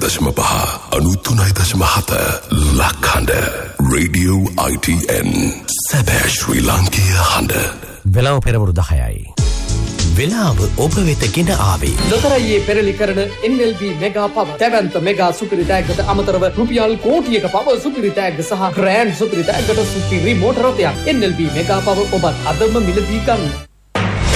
93.5 ලක්හඬ Radio ITN සැබෑ ශ්‍රී ලාංකීය හඬ. වෙලාව පෙරවරු 10යි. වෙලාව ඔබ වෙත ගෙන ආවේ ලොතරැයියේ පෙරලි කරන NLB මෙගා පව දැවැන්ත මෙගා සුපිරි තෑග්ගට අමතරව රුපියල් කෝටියක පව සුපිරි තෑග්ග සහ ග්‍රෑන්ඩ් සුපිරි තෑග්ගට සුපිරි මෝටර රථයක් NLB මෙගා පව ඔබත් අදම මිලදී ගන්න.